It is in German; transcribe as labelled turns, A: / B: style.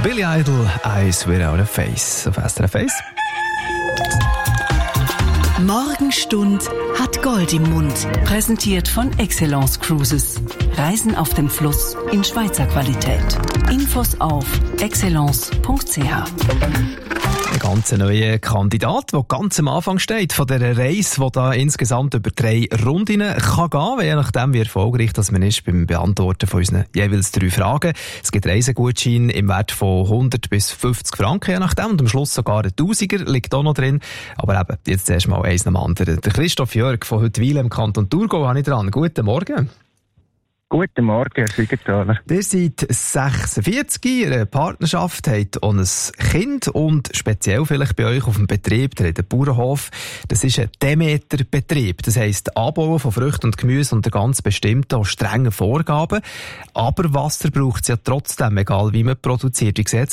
A: Billy Idol, Eyes Without a Face auf SRF 1.
B: Morgenstund hat Gold im Mund. Präsentiert von Excellence Cruises. Reisen auf dem Fluss in Schweizer Qualität. Infos auf excellence.ch.
A: Ein ganz neuer Kandidat, der ganz am Anfang steht von dieser Reise, die da insgesamt über 3 Rundinnen kann gehen, je nachdem wie erfolgreich das man ist beim Beantworten von unseren jeweils 3 Fragen. Es gibt Reisegutscheine im Wert von 100 bis 50 Franken, je nachdem, und am Schluss sogar ein Tausiger liegt auch noch drin. Aber eben, jetzt erst mal eins nach dem anderen. Der Christoph Jörg von Huttwil im Kanton Thurgau habe ich dran. Guten Morgen.
C: Guten Morgen, Herr Siegenthaler.
A: Ihr seid 46, ihre Partnerschaft habt auch ein Kind und speziell vielleicht bei euch auf dem Betrieb, der Bauernhof, das ist ein Demeter-Betrieb. Das heisst, Anbauen von Früchten und Gemüse unter ganz bestimmten, auch strengen Vorgaben. Aber Wasser braucht es ja trotzdem, egal wie man produziert. Wie sieht